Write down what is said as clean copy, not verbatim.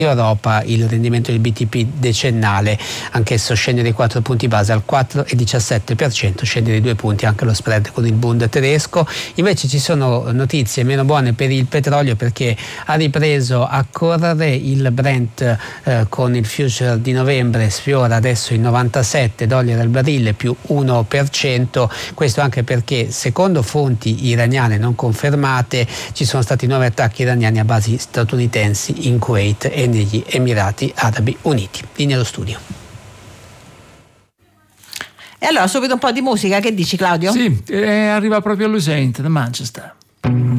Europa il rendimento del BTP decennale, anch'esso scende dei 4 punti base al 4,17%, scende dei 2 punti anche lo spread con il Bund tedesco. Invece ci sono notizie meno buone per il petrolio, perché ha ripreso a correre il Brent con il future di novembre, sfiora adesso i $97 al barile, più 1%. Questo anche perché, secondo fonti iraniane non confermate, ci sono stati 9 attacchi iraniani a basi statunitensi in Kuwait e negli Emirati Arabi Uniti. Linea allo studio. E allora subito un po' di musica, che dici Claudio? Sì, arriva proprio Lucent da Manchester.